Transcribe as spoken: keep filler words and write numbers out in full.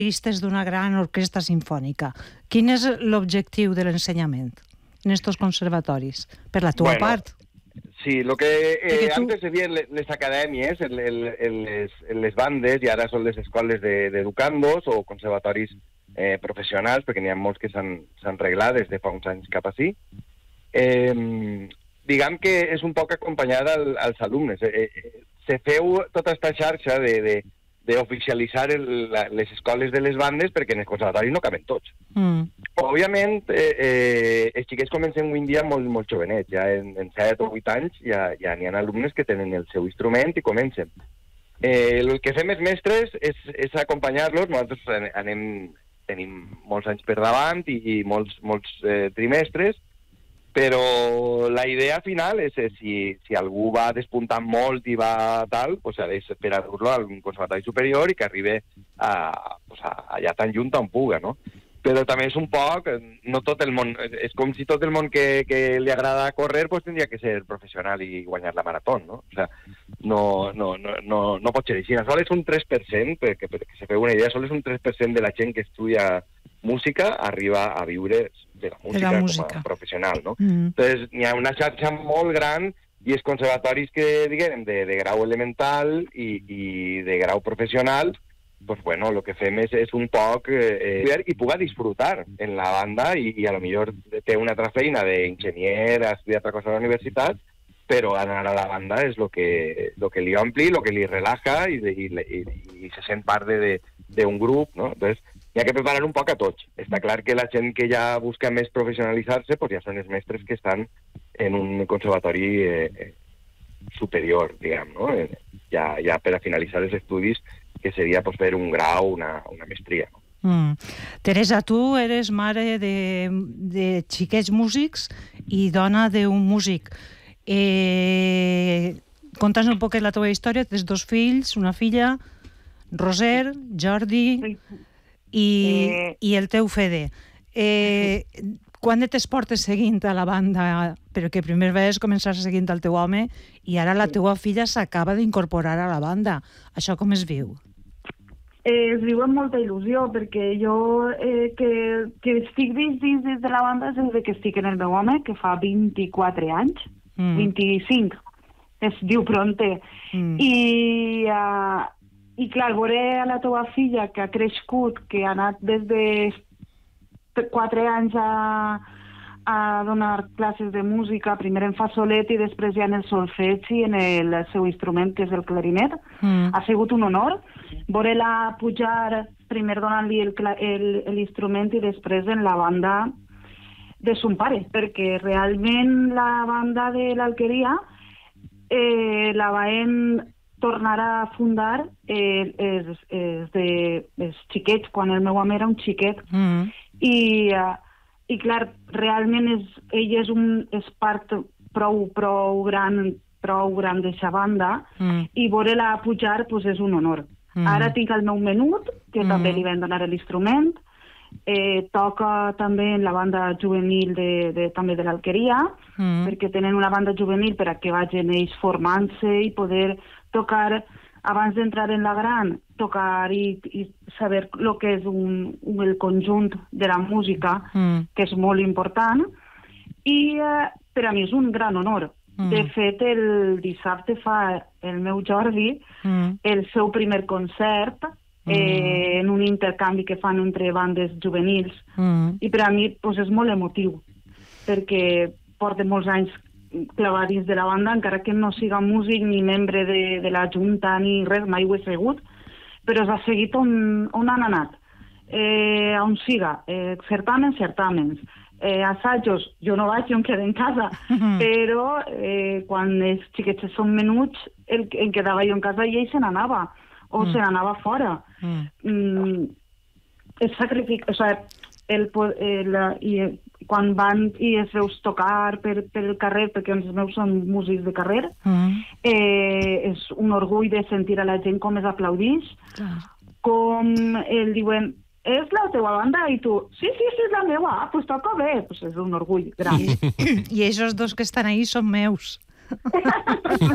solistes d'una gran orquestra sinfònica. Quin és l'objectiu de l'ensenyament en estos conservatoris, per la teva Bueno, part? Sí, lo que eh, Perquè tu- antes havia le- les acadèmies, el, el, el, les, les bandes, i ara són les escoles de- d'educandos o conservatoris eh, professionals, perquè n'hi ha molts que s'han s'han reglat des de fa uns anys cap així. Eh, diguem que és un poc acompanyada al, als alumnes. Eh, eh, se feu tota aquesta xarxa de, de, d'oficialitzar el, la, les escoles de les bandes perquè en els conservatoris no caben tots. Mm. Òbviament, eh, eh, els xiquets comencen avui en dia molt, molt jovenets, ja en, en set o vuit anys ja, ja n'hi ha alumnes que tenen el seu instrument i comencen. Eh, el que fem els mestres és, és acompanyar-los. Nosaltres anem, tenim molts anys per davant i, i molts, molts eh, trimestres, però la idea final és eh, si, si algú va despuntant molt i va tal, pues, ha d'esperar-lo a un conservatori superior i que arribi a, pues, a, allà tan lluny on puga, no? Però també és un poc, no tot el món, és com si tot el món que, que li agrada córrer pues tindria que ser professional i guanyar la marató, no? O sea, no, no, no, no, no pot ser així. Sols un tres per cent, perquè, perquè se feu una idea, sols un tres per cent de la gent que estudia música arriba a viure de la música, la música. com a professional, no? Mm. Entonces, hi ha una xarxa molt gran i els conservatoris que, diguem, de, de grau elemental i, i de grau professional, pues bueno, lo que fem és, és un poc eh, i puga disfrutar en la banda i, i a lo millor té una altra feina d'enginyer, ha estudiat altra cosa a la universitat, però anar a la banda és lo que, lo que li ompli, lo que li relaja i, i, i, i se sent part d'un grup, no? Entonces, hi ha que preparar un poc a tots. Està clar que la gent que ja busca més professionalitzar-se pues ja són els mestres que estan en un conservatori eh, superior, diguem, no? Eh, ja, ja per a finalitzar els estudis, que seria pues, fer un grau, una, una mestria. No? Mm. Teresa, tu eres mare de, de xiquets músics i dona d'un músic. Eh, Conta'ns un poc la teva història. Tens dos fills, una filla, Roser, Jordi i, Eh... i el teu Fede. Eh, quan et portes seguint a la banda? Perquè primer vas començar seguint el teu home i ara la teua filla s'acaba d'incorporar a la banda. Això com es viu? Eh, es viu amb molta il·lusió, perquè jo eh, que, que estic dins, dins, dins de la banda des de que estic en el meu home, que fa vint-i-quatre anys, mm. vint-i-cinc, es diu pronte. Mm. I, uh, I clar, veure a la teva filla que ha crescut, que ha anat des de quatre anys a, a donar classes de música, primer en fa solet i després ja en el solfeig i en el seu instrument, que és el clarinet. Mm. Ha sigut un honor veure-la pujar, primer donant-li l'instrument i després en la banda de son pare, perquè realment la banda de l'Alqueria eh, la vam tornar a fundar eh, els, els, de, els xiquets, quan el meu home era un xiquet. Mm. I, uh, i clar, realment és, ell és, un, és part prou, prou gran prou gran d'aquesta banda mm. i veure-la pujar pues, és un honor. Mm. Ara tinc el meu menut, que mm. també li vam donar l'instrument, eh, toca també en la banda juvenil de, de, també de l'Alqueria, mm. perquè tenen una banda juvenil per a que vagin ells formant-se i poder tocar, abans d'entrar en la gran, tocar i, i saber el que és un, un, el conjunt de la música, mm. que és molt important, i eh, per a mi és un gran honor. Mm. De fet, el dissabte fa el meu Jordi mm. el seu primer concert mm. eh, en un intercanvi que fan entre bandes juvenils. Mm. I per a mi pues, és molt emotiu, perquè porta molts anys clavar dins de la banda, encara que no siga músic ni membre de, de la Junta ni res, mai ho he segut, però s'ha seguit on, on han anat. Eh, on siga, eh, certamens, certamens. Eh, assajos, jo no vaig, jo em quedo en casa, mm-hmm. però eh, quan els xiquets són menuts, el, em quedava jo en casa i ell se n'anava, o mm. se n'anava fora. Mm. Mm, el sacrifici, o sigui, el, el, i, quan van i es veus tocar per, per el carrer, perquè els meus són músics de carrer, mm. eh, és un orgull de sentir a la gent com es aplaudix, mm. com el diuen, és la teva banda? I tu, sí, sí, sí, és la meva. Ah, doncs toca bé. Pues és un orgull gran. I, i esos dos que estan ahí són meus.